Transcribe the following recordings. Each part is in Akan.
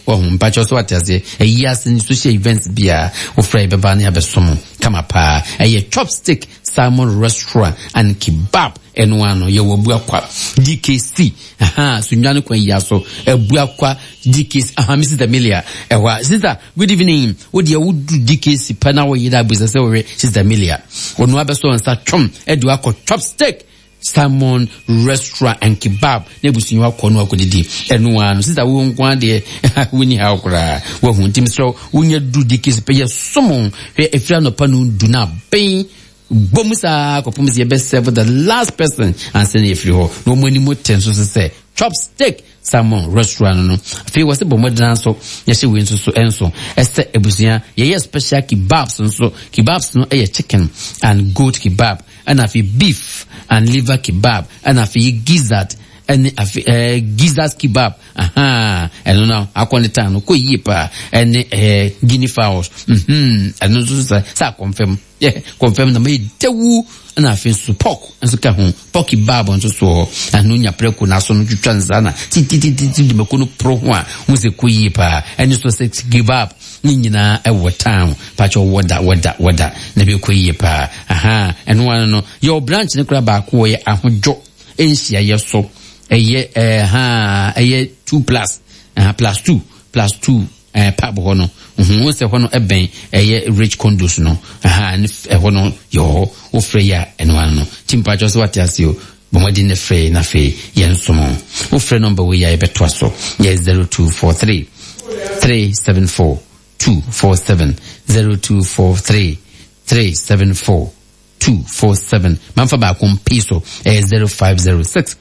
mpacho so atase years in social events bia wo frɛ beba na abesom kama pa chopstick salmon restaurant and kebab enwano ye wo buakwa DKC sunyane kwa yaso buakwa DKC Mrs. Amelia sister good evening wo de wudu DKC pa na wo yida busa se wo Sister Amelia onu abeso nsa twom edu akọ chopstick salmon restaurant and kebab nebusi nwa kono akodidi enwano sister wo nkwa de woni ha okra wo hu ntim so wonya du DKC pe ye somon efira no pa no du na ben bomusa kopumsi ye best serve the last person and send if you no money mo tenso say chopstick salmon restaurant no fe was bomodana so ye she we so enso ese ebusia ye special kebabs no chicken and goat kebab and afi beef and liver kebab and afi gizzard and gizzard kebab and now akoneta no ko yipa and guinea fowls and no so confirm confirm na me tewu na afi so pork and so ka ho pork kebab on so and no nya preko na so no twitwanza na ti de meko no pro ho a mu se ko yipa and so sex kebab ni nyina ewo town pacho woda na be ko yipa and one no your branch ne kura ba ko ye ahodwo enhia ye so eye 2 plus +2 pab hono wo se hono eben eye rich condos no hono yo wo frɛ ya enwan no timpa just what asio bomodi ne frɛ na fe yensomo wo frɛ number we ya ebeto so yes 0243 374 247 0243 374 247 manfa ba kompiso 0506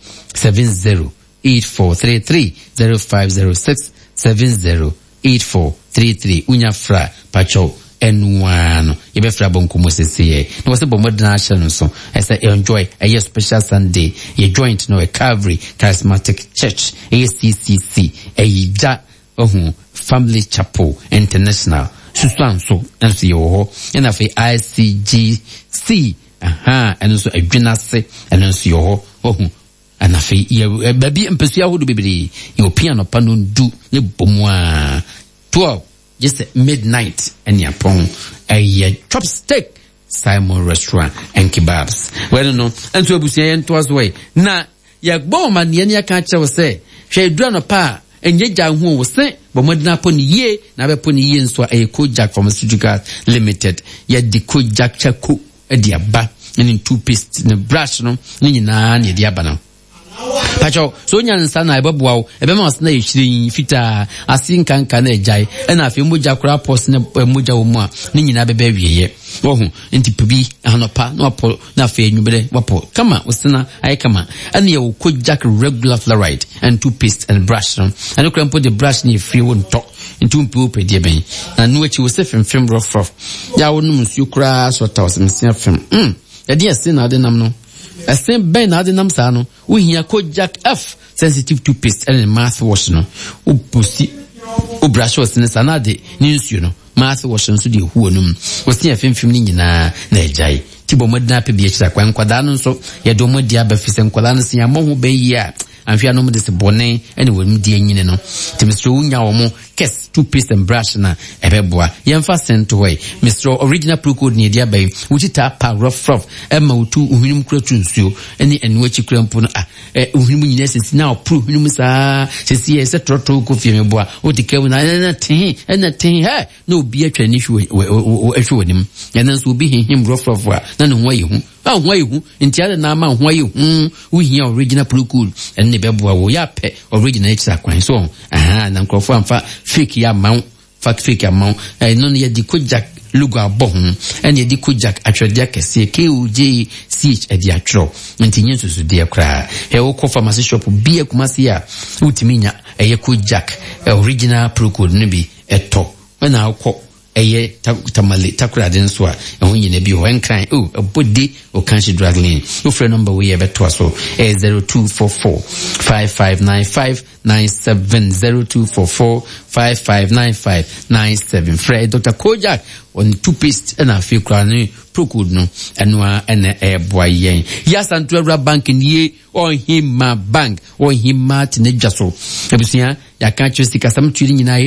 708433 0506 708433 unya fra pacho enwano yebe fra bonko mosese no wase bomodna channel so esa enjoy a special Sunday ye joint no a Calvary Charismatic Church ACCC ja Family Chapel International Susanso enso yo na fe ICGC enso adwinase enso yo and afi baby empesua hodo bebere European opano du ne bomwa 12 just midnight and yapon a chopstick Simon restaurant and kebabs well no and so abusia ento aswe na yagbo man ye ne ka che say hwe dura no pa enye gya hu wo se bomodina poni ye na be poni ye nso a Kojak Pharmaceuticals Limited ye di Kojak chako e di aba ni toothpaste ne brush no ni nyina na di aba no pacho so nyansa na ebeboa wo ebema wasna yehiri fita asinkanka na ejai na afi moja kura pos na moja wo mu a ni nyina bebe wieye wohu enti pibi anopa na wapo na afi enwubere wapo kama wasna ai kama ani ye Kojak regular fluoride and toothpaste and brush no and kura put the brush ni free won to ntu mpi ope die ben na no achi wo se fem rough ya wo num nsu kura so ta wasemsia fem ya dia se na de nam no esen ben na de nam sa no wo hia Kojak F sensitive toothpaste and mouthwash no wo pusi wo brush was ne sa na de ni nsu no mouthwash nso de huo num wo se afemfem ni nyina na ejai tibo modna pe bi ekira kwa nkwada no nso ye do modi aba fise nkwada no se ya mo ho be yi a amfia no mo de se bone ene wo mdi anyine no timisro unya wo mo kes toothpaste and brush na ebeboa yemfa sent way Mr. Original Pro Code ni dia bai wuchita pa rough ema utu uhunum kura tunsuo ene enwachi kura mpo no uhunum nyina sesi na pro uhunum sa sesi ese trotro ko fie meboa odikawu na ten he na obi atwa ni hwe ehwe nim yana nso obi hihim rough a na ne ho ayehu ho ayehu ntia na ma ho ayehu uhia Original Pro Code ene beboa wo ya pe original extra kwan so na nkrofo amfa fake ya mount fake amount no ye di Kojak logo abon and ye di Kojak atwede akese KOJCH edi atro ntinye susu de kra he wo ko pharmacy shop bia kumasi ya utiminya eye Kojak Original Pro Code ne bi eto na akọ eye tamale takura den so a ehun yina bi ho enkran body o kanshi drug lane no free number we beto so 0244 5595 97 0244 5595 97 Fred Dr. Kojak on toothpaste and a few crown Pro Code no enwa ene boy yen Yasantua Bank ni on him ma bank on him ma tinedjaso ebusia ya kan chesi kasam turi nyina